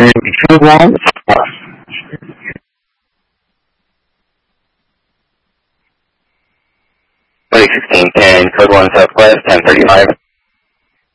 and code 1. Flight 1610, code 1 Southwest, 1035.